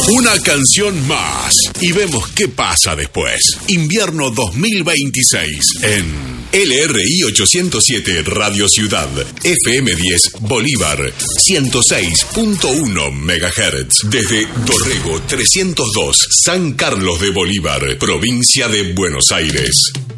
Una canción más y vemos qué pasa después. Invierno 2026 en LRI 807 Radio Ciudad, FM 10 Bolívar, 106.1 MHz. Desde Dorrego 302, San Carlos de Bolívar, provincia de Buenos Aires.